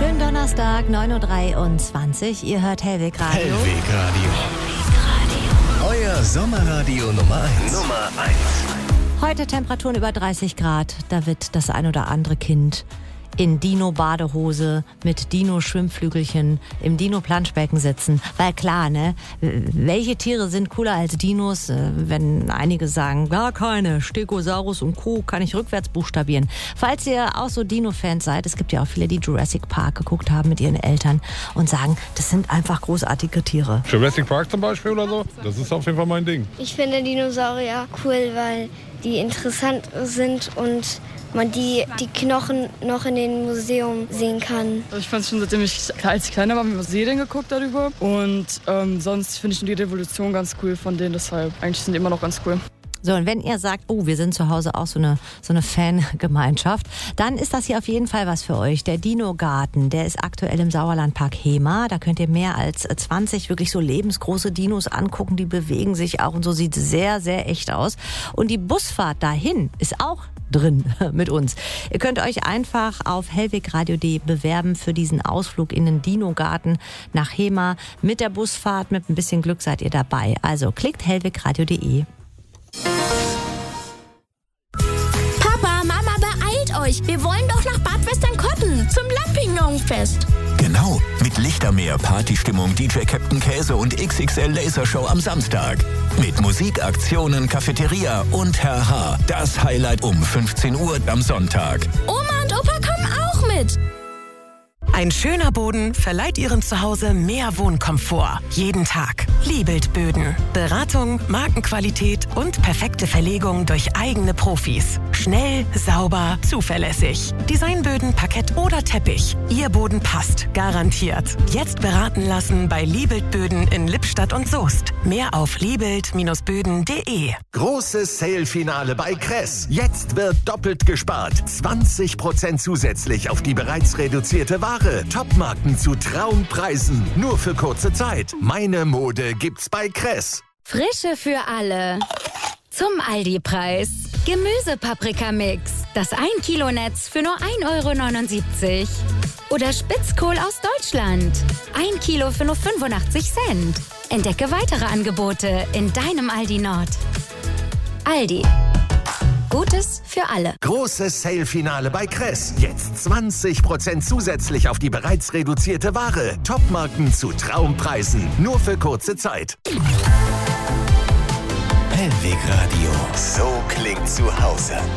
Schönen Donnerstag, 9.23 Uhr. Ihr hört Hellweg Radio. Hellweg Radio. Euer Sommerradio Nummer 1. Heute Temperaturen über 30 Grad. Da wird das ein oder andere Kind in Dino-Badehose mit Dino-Schwimmflügelchen im Dino-Planschbecken sitzen. Weil klar, ne? Welche Tiere sind cooler als Dinos? Wenn einige sagen, gar keine. Stegosaurus und Co. kann ich rückwärts buchstabieren. Falls ihr auch so Dino-Fans seid, es gibt ja auch viele, die Jurassic Park geguckt haben mit ihren Eltern und sagen, das sind einfach großartige Tiere. Jurassic Park zum Beispiel oder so? Das ist auf jeden Fall mein Ding. Ich finde Dinosaurier cool, weil die interessant sind und man die Knochen noch in den Museum sehen kann. Ich fand es schon, seitdem ich als Kleiner war, mit Serien geguckt darüber. Und sonst finde ich die Revolution ganz cool von denen. Deshalb, eigentlich sind die immer noch ganz cool. So, und wenn ihr sagt, oh, wir sind zu Hause auch so eine Fangemeinschaft, dann ist das hier auf jeden Fall was für euch. Der Dino-Garten, der ist aktuell im Sauerlandpark Hemer. Da könnt ihr mehr als 20 wirklich so lebensgroße Dinos angucken. Die bewegen sich auch und so, sieht sehr, sehr echt aus. Und die Busfahrt dahin ist auch drin mit uns. Ihr könnt euch einfach auf hellwegradio.de bewerben für diesen Ausflug in den Dino-Garten nach Hemer. Mit der Busfahrt, mit ein bisschen Glück seid ihr dabei. Also klickt hellwegradio.de. Papa, Mama, beeilt euch. Wir wollen doch nach Bad Westernkotten zum Lampignonfest. Genau, mit Lichtermeer, Partystimmung, DJ Captain Käse und XXL Lasershow am Samstag. Mit Musik, Aktionen, Cafeteria und Herr H. Das Highlight um 15 Uhr am Sonntag. Oma und Opa kommen auch mit. Ein schöner Boden verleiht Ihrem Zuhause mehr Wohnkomfort. Jeden Tag. Liebelt Böden. Beratung, Markenqualität und perfekte Verlegung durch eigene Profis. Schnell, sauber, zuverlässig. Designböden, Parkett oder Teppich. Ihr Boden passt. Garantiert. Jetzt beraten lassen bei Liebelt Böden in Lippstadt und Soest. Mehr auf liebelt-böden.de. Großes Sale-Finale bei Kress. Jetzt wird doppelt gespart. 20% zusätzlich auf die bereits reduzierte Ware. Topmarken zu Traumpreisen. Nur für kurze Zeit. Meine Mode gibt's bei Kress. Frische für alle. Zum Aldi-Preis. Gemüsepaprikamix. Das 1 Kilo Netz für nur 1,79 €. Oder Spitzkohl aus Deutschland. 1 Kilo für nur 85 Cent. Entdecke weitere Angebote in deinem Aldi Nord. Aldi. Gutes für alle. Großes Sale-Finale bei Kress. Jetzt 20% zusätzlich auf die bereits reduzierte Ware. Topmarken zu Traumpreisen. Nur für kurze Zeit. Hellweg Radio. So klingt zu Hause.